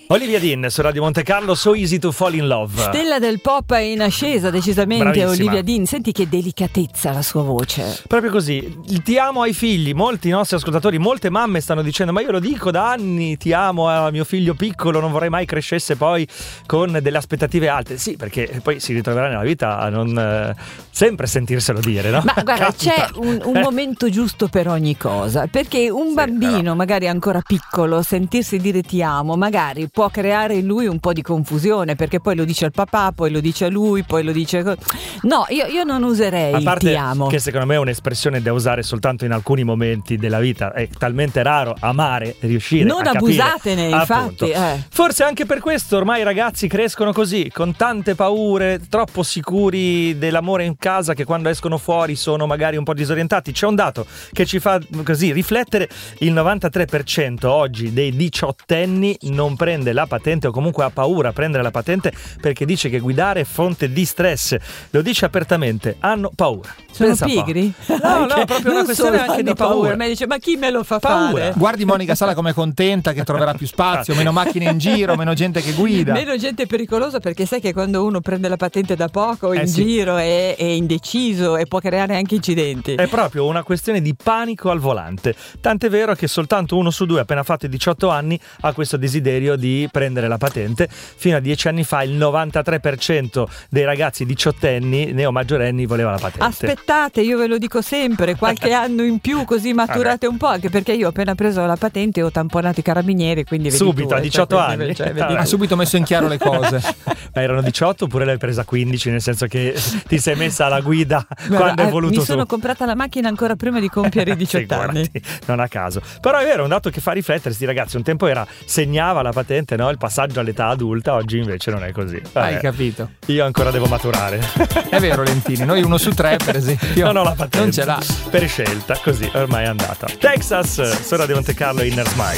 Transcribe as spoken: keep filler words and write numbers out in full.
Olivia Dean su Radio Monte Carlo, So Easy to Fall in Love. Stella del pop in ascesa decisamente. Bravissima. Olivia Dean, senti che delicatezza la sua voce. Proprio così, il ti amo ai figli. Molti nostri ascoltatori, molte mamme stanno dicendo: ma io lo dico da anni, ti amo a mio figlio piccolo, non vorrei mai crescesse poi con delle aspettative alte. Sì, perché poi si ritroverà nella vita a non eh, sempre sentirselo dire, no? Ma guarda, Capita. c'è un, un Eh. momento giusto per ogni cosa, perché un Sì, bambino però. magari ancora piccolo, sentirsi dire ti amo magari può creare in lui un po' di confusione, perché poi lo dice al papà, poi lo dice a lui, poi lo dice... No, io, io non userei A il parte ti amo. che secondo me è un'espressione da usare soltanto in alcuni momenti della vita. È talmente raro amare, riuscire Non a capire. abusatene, Appunto. infatti. Eh. Forse anche per questo ormai i ragazzi crescono così, con tante paure, troppo sicuri dell'amore in casa, che quando escono fuori sono magari un po' disorientati. C'è un dato che ci fa così riflettere: il novantatré per cento oggi dei diciottenni non prende la patente, o comunque ha paura a prendere la patente perché dice che guidare è fonte di stress. Lo dice apertamente, hanno paura. Sono Pensa un po'. pigri? No, no, Perché proprio una non questione solo anche di hanno paura. Ma dice, ma chi me lo fa Paura. fare? Guardi Monica Sala com'è contenta che troverà più spazio, meno macchine in giro, meno gente che guida. Meno gente pericolosa, perché sai che quando uno prende la patente da poco in Eh sì. giro è, è indeciso e può creare anche incidenti. È proprio una questione di panico al volante. Tant'è vero che soltanto uno su due appena fatto i diciotto anni ha questo desiderio di prendere la patente. Fino a dieci anni fa il novantatré per cento dei ragazzi diciottenni neomaggiorenni voleva la patente. Aspettate, io ve lo dico sempre, qualche anno in più, così maturate un po', anche perché io ho appena preso la patente e ho tamponato i carabinieri, quindi vedi Subito, tu, a eh, diciotto cioè, anni. quindi, cioè, vedi Ah, tu. Ha subito messo in chiaro le cose. Ma erano diciotto oppure l'hai presa quindici, nel senso che ti sei messa alla guida Guarda, quando hai eh, voluto mi sono tu. comprata la macchina ancora prima di compiere i diciotto anni. Figurati, non a caso. Però è vero, è un dato che fa riflettere sti ragazzi. Un tempo era segnava la patente, no? Il passaggio all'età adulta, oggi invece non è così. Vabbè, Hai capito? io ancora devo maturare. È vero Lentini, noi uno su tre per esempio Non ho la patente. non ce l'ha. Per scelta, così ormai è andata. Texas, su Radio Monte Carlo, Inner Smile.